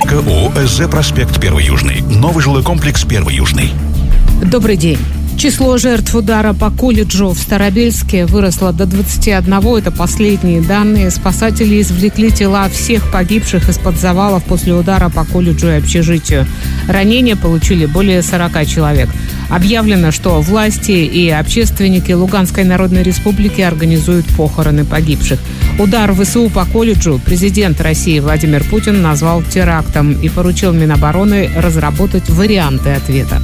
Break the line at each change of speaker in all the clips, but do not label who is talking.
Поддержка ООО «СЗ Проспект 1 Южный». Новый жилой комплекс 1 Южный.
Добрый день. Число жертв удара по колледжу в Старобельске выросло до 21. Это последние данные. Спасатели извлекли тела всех погибших из-под завалов после удара по колледжу и общежитию. Ранения получили более 40 человек. Объявлено, что власти и общественники Луганской Народной Республики организуют похороны погибших. Удар ВСУ по колледжу президент России Владимир Путин назвал терактом и поручил Минобороны разработать варианты ответа.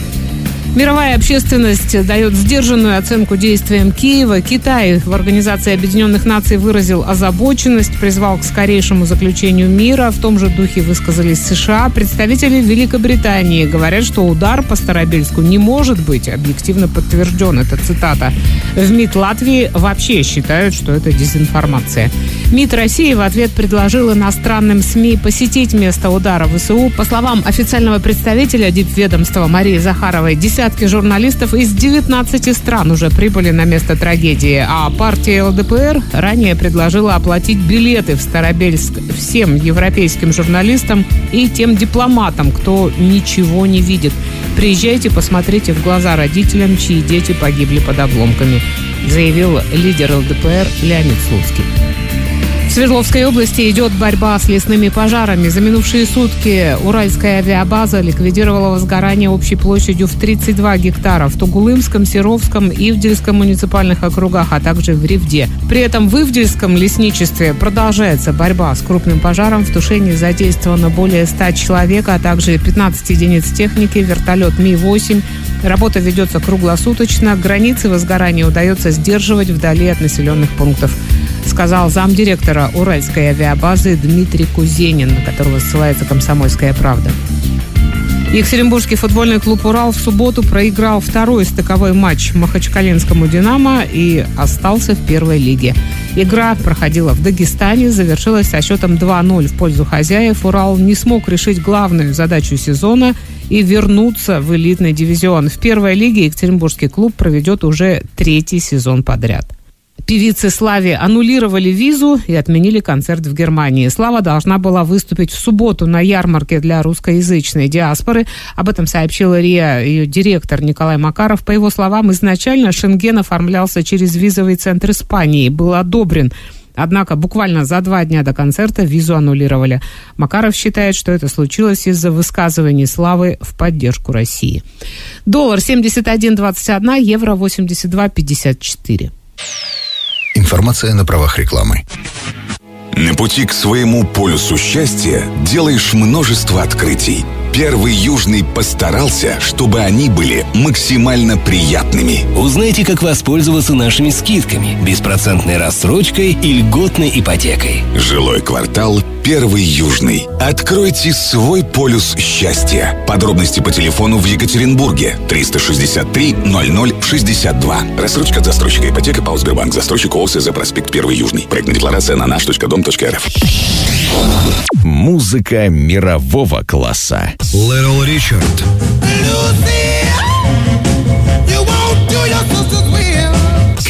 Мировая общественность дает сдержанную оценку действиям Киева. Китай в Организации Объединенных Наций выразил озабоченность, призвал к скорейшему заключению мира. В том же духе высказались США. Представители Великобритании говорят, что удар по Старобельску не может быть объективно подтвержден. Это цитата. В МИД Латвии вообще считают, что это дезинформация. МИД России в ответ предложил иностранным СМИ посетить место удара ВСУ. По словам официального представителя дипведомства Марии Захаровой, десятки журналистов из 19 стран уже прибыли на место трагедии, а партия ЛДПР ранее предложила оплатить билеты в Старобельск всем европейским журналистам и тем дипломатам, кто ничего не видит. Приезжайте, посмотрите в глаза родителям, чьи дети погибли под обломками, заявил лидер ЛДПР Леонид Слуцкий. В Свердловской области идет борьба с лесными пожарами. За минувшие сутки Уральская авиабаза ликвидировала возгорание общей площадью в 32 гектара в Тугулымском, Серовском, Ивдельском муниципальных округах, а также в Ревде. При этом в Ивдельском лесничестве продолжается борьба с крупным пожаром. В тушении задействовано более 100 человек, а также 15 единиц техники, вертолет Ми-8. Работа ведется круглосуточно. Границы возгорания удается сдерживать вдали от населенных пунктов, сказал замдиректора Уральской авиабазы Дмитрий Кузенин, на которого ссылается «Комсомольская правда». Екатеринбургский футбольный клуб «Урал» в субботу проиграл второй стыковой матч Махачкалинскому «Динамо» и остался в первой лиге. Игра проходила в Дагестане, завершилась со счетом 2-0 в пользу хозяев. «Урал» не смог решить главную задачу сезона и вернуться в элитный дивизион. В первой лиге екатеринбургский клуб проведет уже 3-й сезон подряд. Певице Славе аннулировали визу и отменили концерт в Германии. Слава должна была выступить в субботу на ярмарке для русскоязычной диаспоры. Об этом сообщила РИА ее директор Николай Макаров. По его словам, изначально Шенген оформлялся через визовый центр Испании, был одобрен. Однако буквально за 2 дня до концерта визу аннулировали. Макаров считает, что это случилось из-за высказываний Славы в поддержку России. Доллар 71.21, евро 82.54.
Информация на правах рекламы.
На пути к своему полюсу счастья делаешь множество открытий. Первый Южный постарался, чтобы они были максимально приятными.
Узнайте, как воспользоваться нашими скидками, беспроцентной рассрочкой и льготной ипотекой.
Жилой квартал Первый Южный. Откройте свой полюс счастья. Подробности по телефону в Екатеринбурге 363 0062. Рассрочка от застройщика ипотека ПАО Сбербанк. Застройщик ООО «СЗ Проспект 1 Южный». Проектная декларация на наш.дом.рф.
Музыка мирового класса.
Little Richard.
Lucy, you won't do your sister